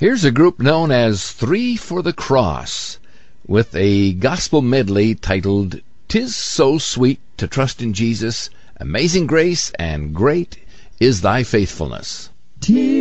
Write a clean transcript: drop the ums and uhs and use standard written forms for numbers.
Here's a group known as Three for the Cross, with a gospel medley titled "'Tis So Sweet to Trust in Jesus, Amazing Grace, and Great is Thy Faithfulness."